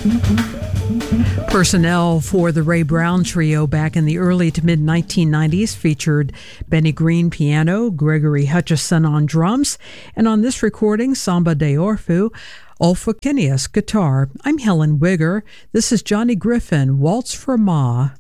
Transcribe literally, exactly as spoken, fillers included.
Personnel for the Ray Brown Trio back in the early to mid nineteen nineties featured Benny Green piano, Gregory Hutchison on drums, and on this recording, Samba de Orfu, Olfa Kinius guitar. I'm Helen Wigger. This is Johnny Griffin, Waltz for Ma.